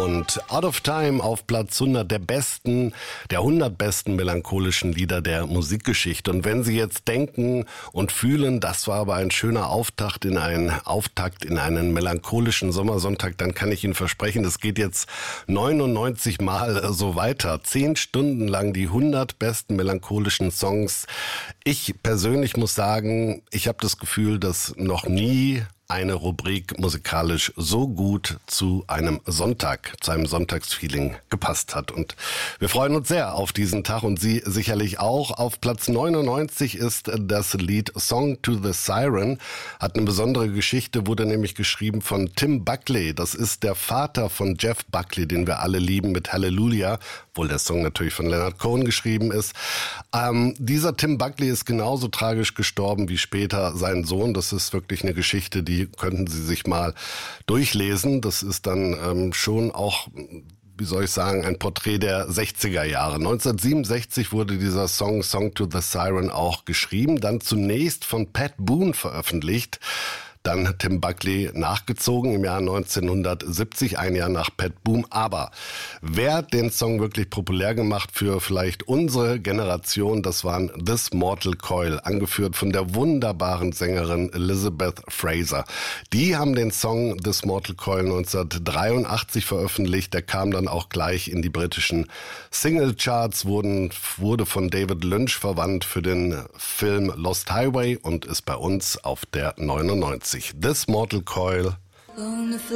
und Out of Time auf Platz 100 der 100 besten melancholischen Lieder der Musikgeschichte. Und wenn Sie jetzt denken und fühlen, das war aber ein schöner Auftakt in einen melancholischen Sommersonntag, dann kann ich Ihnen versprechen, es geht jetzt 99 Mal so weiter. 10 Stunden lang die 100 besten melancholischen Songs. Ich persönlich muss sagen, ich habe das Gefühl, dass noch nie eine Rubrik musikalisch so gut zu einem Sonntag, zu einem Sonntagsfeeling gepasst hat. Und wir freuen uns sehr auf diesen Tag und Sie sicherlich auch. Auf Platz 99 ist das Lied Song to the Siren. Hat eine besondere Geschichte, wurde nämlich geschrieben von Tim Buckley. Das ist der Vater von Jeff Buckley, den wir alle lieben mit Hallelujah, obwohl der Song natürlich von Leonard Cohen geschrieben ist. Dieser Tim Buckley ist genauso tragisch gestorben wie später sein Sohn. Das ist wirklich eine Geschichte, die könnten Sie sich mal durchlesen. Das ist dann schon auch, wie soll ich sagen, ein Porträt der 60er Jahre. 1967 wurde dieser Song to the Siren auch geschrieben, dann zunächst von Pat Boone veröffentlicht. Dann hat Tim Buckley nachgezogen im Jahr 1970, ein Jahr nach Pat Boone. Aber wer hat den Song wirklich populär gemacht für vielleicht unsere Generation? Das waren This Mortal Coil, angeführt von der wunderbaren Sängerin Elizabeth Fraser. Die haben den Song This Mortal Coil 1983 veröffentlicht. Der kam dann auch gleich in die britischen Singlecharts, wurde von David Lynch verwandt für den Film Lost Highway und ist bei uns auf der 99. This Mortal Coil.